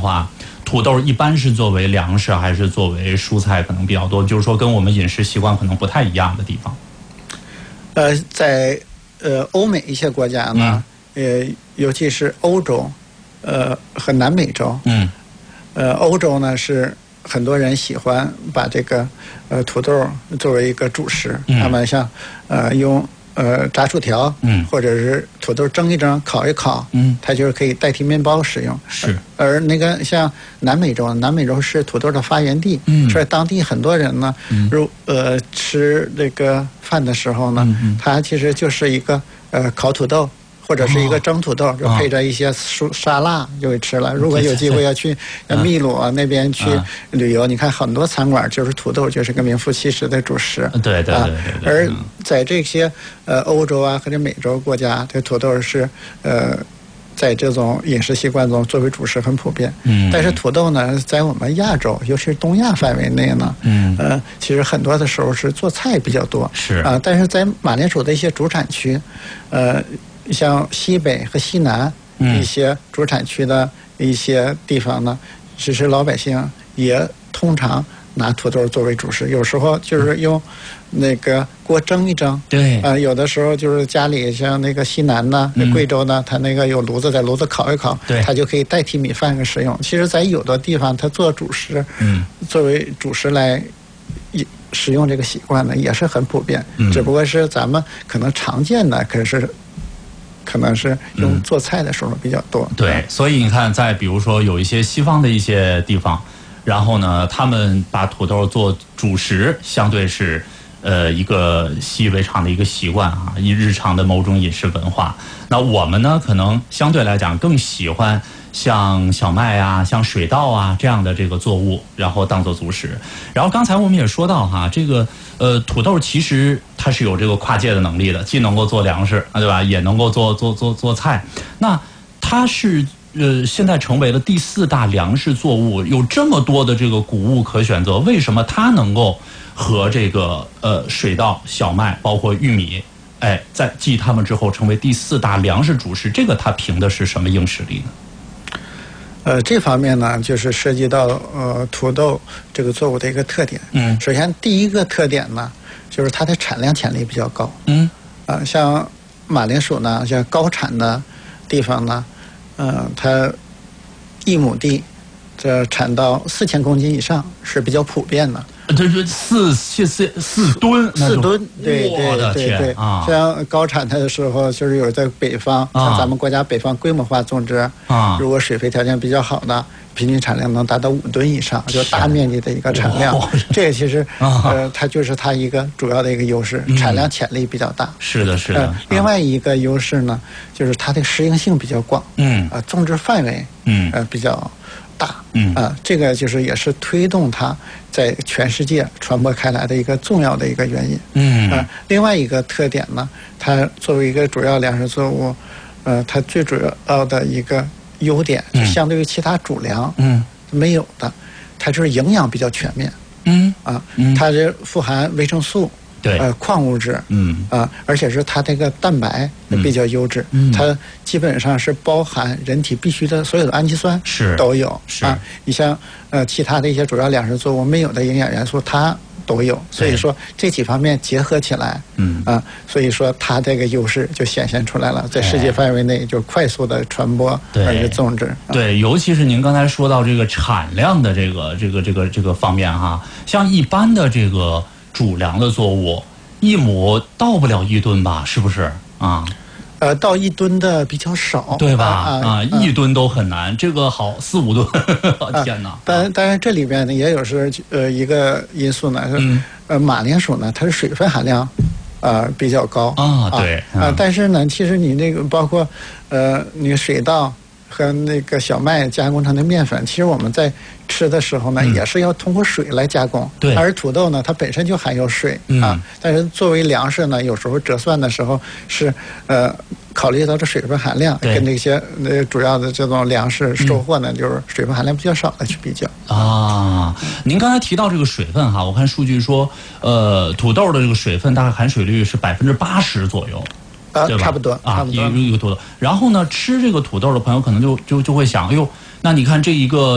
话，土豆一般是作为粮食还是作为蔬菜可能比较多？就是说跟我们饮食习惯可能不太一样的地方。 在欧美一些国家呢，尤其是欧洲，和南美洲，欧洲呢是很多人喜欢把这个土豆作为一个主食，那么像用炸薯条，或者是土豆蒸一蒸、烤一烤，它就是可以代替面包使用。 是。 而那个像南美洲是土豆的发源地，所以当地很多人呢，吃这个饭的时候呢，它其实就是一个烤土豆。或者是一个蒸土豆，就配着一些沙拉就会吃了。如果有机会要去秘鲁那边去旅游，你看很多餐馆就是土豆就是个名副其实的主食。 对。 而在这些欧洲啊或者美洲国家，这土豆是在这种饮食习惯中作为主食很普遍。但是土豆呢，在我们亚洲，尤其是东亚范围内呢，其实很多的时候是做菜比较多。 是啊，但是在马铃薯的一些主产区，像西北和西南一些主产区的一些地方呢，其实老百姓也通常拿土豆作为主食，有时候就是用那个锅蒸一蒸。 对。 有的时候就是家里像那个西南呢、贵州呢，它那个有炉子，在炉子烤一烤，它就可以代替米饭的使用。其实，在有的地方，它做主食，作为主食来使用这个习惯呢，也是很普遍。只不过是咱们可能常见的，可能是用做菜的时候比较多。 对，所以你看，在比如说有一些西方的一些地方，然后呢，他们把土豆做主食，相对是一个习以为常的一个习惯啊，日常的某种饮食文化。那我们呢，可能相对来讲更喜欢像小麦啊、像水稻啊这样的这个作物，然后当做主食。然后刚才我们也说到哈，这个土豆其实它是有这个跨界的能力的，既能够做粮食，对吧？也能够做菜。那它是现在成为了第4大粮食作物，有这么多的这个谷物可选择，为什么它能够和这个水稻、小麦，包括玉米，在继它们之后成为第4大粮食主食？这个它凭的是什么硬实力呢？ 这方面呢，就是涉及到土豆这个作物的一个特点。首先第一个特点呢，就是它的产量潜力比较高。像马铃薯呢，像高产的地方呢，它1亩地这产到4000公斤以上是比较普遍的。 这4吨 ，4吨，对，像高产的时候，就是有在北方，像咱们国家北方规模化种植，如果水肥条件比较好的，平均产量能达到5吨以上，就大面积的一个产量。这个其实它就是它一个主要的一个优势，产量潜力比较大。 是的。 另外一个优势呢，就是它的适应性比较广，种植范围比较大，这个就是也是推动它在全世界传播开来的一个重要的一个原因。另外一个特点呢，它作为一个主要粮食作物，它最主要的一个优点，就相对于其他主粮没有的，它就是营养比较全面。它这富含维生素。 对， 矿物质，而且是它这个蛋白比较优质，它基本上是包含人体必须的所有的氨基酸都有。你像其他的一些主要粮食作物没有的营养元素，它都有。所以说这几方面结合起来，所以说它这个优势就显现出来了，在世界范围内就快速的传播而且种植。 对，尤其是您刚才说到这个产量的这个方面哈，像一般的这个主粮的作物，1亩到不了1吨吧？是不是啊？ 到1吨的比较少， 对吧？1吨都很难，这个好4、5吨，天哪！ 当然这里边呢也有是一个因素呢，马铃薯呢它是水分含量比较高对但是呢其实你那个包括你水稻和那个小麦加工成的面粉，其实我们在吃的时候呢，也是要通过水来加工。 对， 而土豆呢，它本身就含有水但是作为粮食呢，有时候折算的时候是考虑到这水分含量，跟那些主要的这种粮食收获呢，就是水分含量比较少的去比较您刚才提到这个水分哈，我看数据说，土豆的这个水分大概含水率是80%左右。 差不多一个土豆。然后呢，吃这个土豆的朋友可能就会想，哎呦，那你看这一个